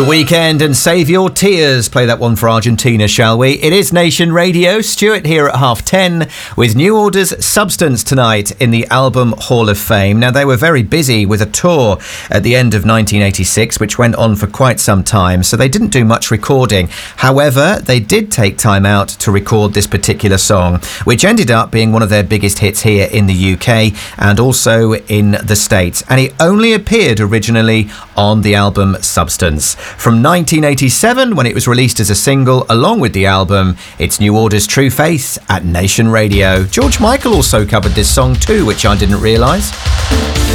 The Weekend and Save Your Tears. Play that one for Argentina, shall we? It is Nation Radio. Stuart here at 10:30 with New Order's Substance tonight in the Album Hall of Fame. Now, they were very busy with a tour at the end of 1986, which went on for quite some time, so they didn't do much recording. However, they did take time out to record this particular song, which ended up being one of their biggest hits here in the UK and also in the States. And it only appeared originally on the album Substance. From 1987, when it was released as a single along with the album, it's New Order's True Faith at Nation Radio. George Michael also covered this song too, which I didn't realise.